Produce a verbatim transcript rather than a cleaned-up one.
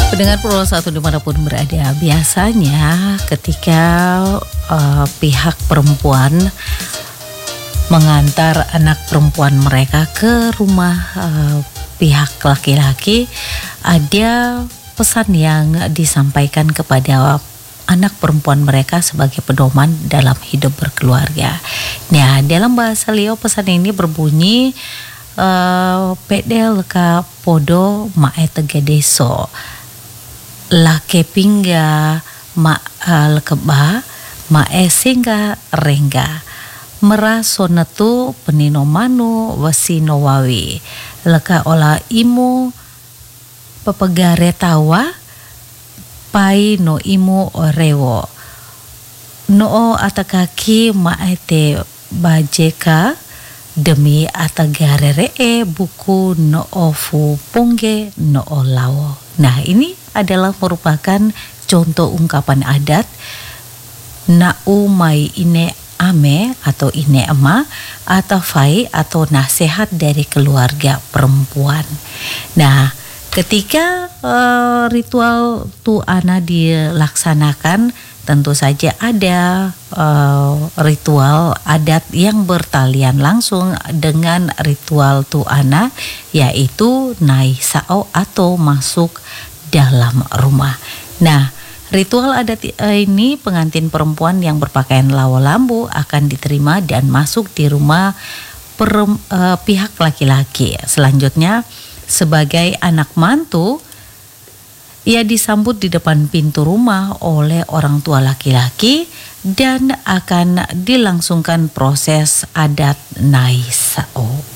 Pendengar Pro satu dimanapun berada, biasanya ketika uh, pihak perempuan mengantar anak perempuan mereka ke rumah uh, pihak laki-laki, ada pesan yang disampaikan kepada anak perempuan mereka sebagai pedoman dalam hidup berkeluarga. Nah, dalam bahasa Leo pesan ini berbunyi uh, pedel ka podo mae tegedeso. Lake pingga ma al keba ma esingga rengga merasonetu penino manu wasino wawi leka ola imu pepegare tawa pai no imu orewo no atakaki ma ete bajeka demi atagare ree buku no ofu pungge no olawo. Nah, ini adalah merupakan contoh ungkapan adat na'u mai ine ame atau ine ema atau fai atau nasihat dari keluarga perempuan. Nah, ketika uh, ritual tu'ana dilaksanakan, tentu saja ada uh, ritual adat yang bertalian langsung dengan ritual tu'ana, yaitu nai sao atau masuk dalam rumah. Nah, ritual adat ini pengantin perempuan yang berpakaian lawa lambu akan diterima dan masuk di rumah per, uh, pihak laki-laki. Selanjutnya, sebagai anak mantu, ia disambut di depan pintu rumah oleh orang tua laki-laki dan akan dilangsungkan proses adat nai sao.